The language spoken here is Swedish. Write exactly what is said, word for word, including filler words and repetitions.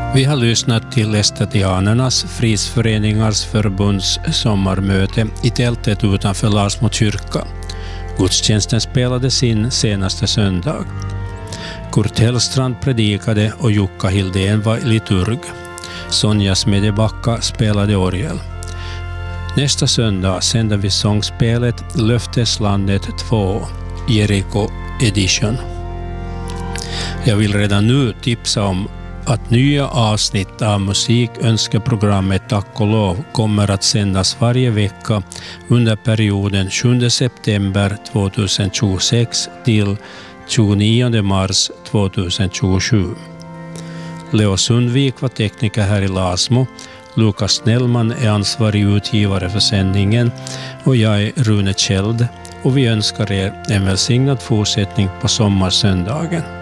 Vi har lyssnat till Estetianernas Fridsföreningars förbunds sommarmöte i tältet utanför Larsmo kyrka. Gudstjänsten spelades in senaste söndag. Kurt Hellstrand predikade och Jukka Hildén var liturg. Sonja Smedjebacka spelade orgel. Nästa söndag sänder vi sångspelet Löfteslandet två, Jericho Edition. Jag vill redan nu tipsa om att nya avsnitt av musikönskeprogrammet Tack och lov kommer att sändas varje vecka under perioden sjunde september tjugohundratjugosex till tjugonionde mars tjugohundratjugosju. Leo Sundvik var tekniker här i Larsmo, Lukas Snellman är ansvarig utgivare för sändningen och jag är Rune Kjeld och vi önskar er en välsignad fortsättning på sommarsöndagen.